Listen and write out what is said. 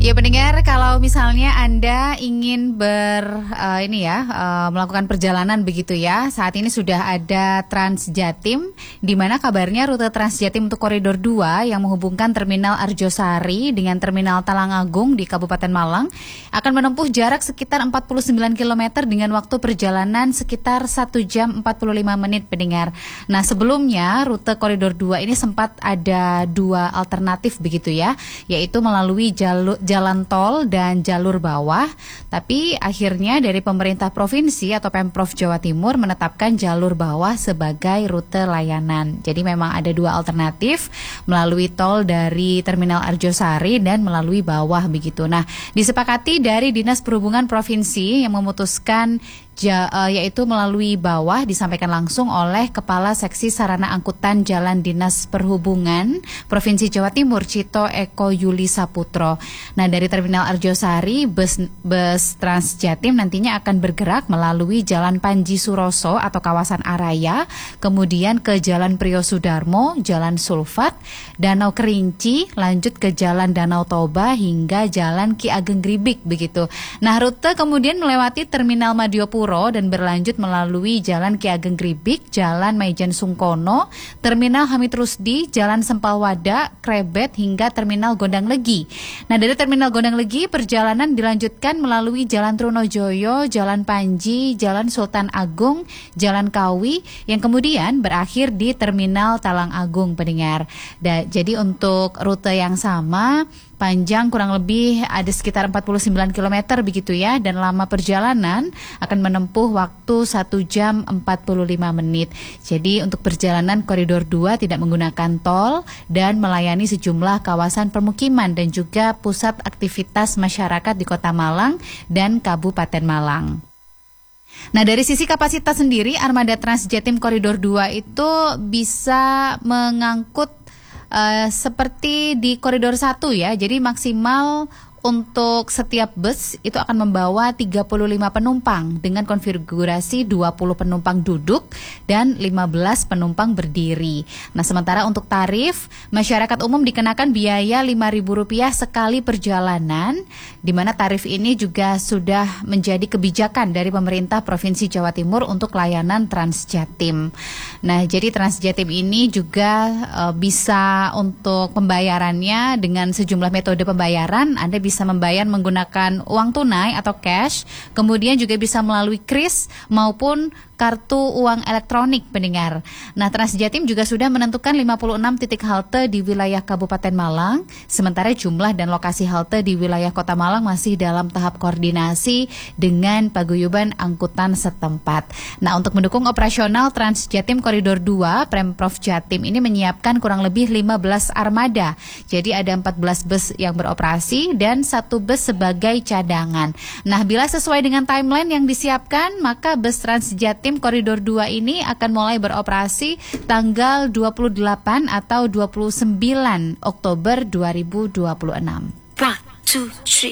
Ya pendengar, kalau misalnya Anda ingin melakukan perjalanan begitu ya, saat ini sudah ada Transjatim, di mana kabarnya rute Transjatim untuk koridor 2 yang menghubungkan Terminal Arjosari dengan Terminal Talangagung di Kabupaten Malang akan menempuh jarak sekitar 49 km dengan waktu perjalanan sekitar 1 jam 45 menit pendengar. Nah sebelumnya rute koridor 2 ini sempat ada dua alternatif begitu ya, yaitu melalui jalan tol dan jalur bawah, tapi akhirnya dari pemerintah provinsi atau Pemprov Jawa Timur menetapkan jalur bawah sebagai rute layanan. Jadi memang ada dua alternatif, melalui tol dari Terminal Arjosari dan melalui bawah begitu. Nah, disepakati dari Dinas Perhubungan Provinsi yang memutuskan yaitu melalui bawah, disampaikan langsung oleh Kepala Seksi Sarana Angkutan Jalan Dinas Perhubungan Provinsi Jawa Timur, Cito Eko Yuli Saputro. Nah, dari Terminal Arjosari, bus Transjatim nantinya akan bergerak melalui Jalan Panji Suroso atau kawasan Araya, kemudian ke Jalan Priyo Sudarmo, Jalan Sulfat, Danau Kerinci, lanjut ke Jalan Danau Toba hingga Jalan Ki Ageng Gribik begitu. Nah, rute kemudian melewati Terminal Madiopuro dan berlanjut melalui Jalan Ki Ageng Gribik, Jalan Maijen Sungkono, Terminal Hamid Rusdi, Jalan Sempalwada, Krebet hingga Terminal Gondang Legi. Nah, dari Terminal Gondang Legi perjalanan dilanjutkan melalui Jalan Trunojoyo, Jalan Panji, Jalan Sultan Agung, Jalan Kawi yang kemudian berakhir di Terminal Talang Agung pendengar. Jadi untuk rute yang sama, panjang kurang lebih ada sekitar 49 km begitu ya, dan lama perjalanan akan menempuh waktu 1 jam 45 menit. Jadi untuk perjalanan koridor 2 tidak menggunakan tol dan melayani sejumlah kawasan permukiman dan juga pusat aktivitas masyarakat di Kota Malang dan Kabupaten Malang. Nah, dari sisi kapasitas sendiri, armada Transjatim koridor 2 itu bisa mengangkut seperti di koridor 1 ya, jadi maksimal untuk setiap bus itu akan membawa 35 penumpang dengan konfigurasi 20 penumpang duduk dan 15 penumpang berdiri. Nah, sementara untuk tarif, masyarakat umum dikenakan biaya Rp5.000 sekali perjalanan, di mana tarif ini juga sudah menjadi kebijakan dari pemerintah Provinsi Jawa Timur untuk layanan Transjatim. Nah, jadi Transjatim ini juga bisa untuk pembayarannya dengan sejumlah metode pembayaran. Anda bisa membayar menggunakan uang tunai atau cash, kemudian juga bisa melalui kris maupun kartu uang elektronik pendengar. Nah, Transjatim juga sudah menentukan 56 titik halte di wilayah Kabupaten Malang, sementara jumlah dan lokasi halte di wilayah Kota Malang masih dalam tahap koordinasi dengan paguyuban angkutan setempat. Nah, untuk mendukung operasional Transjatim Koridor 2, Pemprov Jatim ini menyiapkan kurang lebih 15 armada. Jadi ada 14 bus yang beroperasi dan 1 bus sebagai cadangan. Nah, bila sesuai dengan timeline yang disiapkan, maka bus Transjatim Koridor 2 ini akan mulai beroperasi tanggal 28 atau 29 Oktober 2026. 1, 2, 3